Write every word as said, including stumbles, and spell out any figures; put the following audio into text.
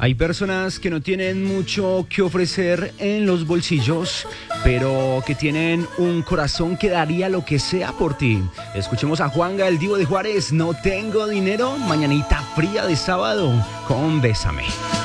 Hay personas que no tienen mucho que ofrecer en los bolsillos, pero que tienen un corazón que daría lo que sea por ti. Escuchemos a Juanga, el Divo de Juárez. No tengo dinero, mañanita fría de sábado con Bésame.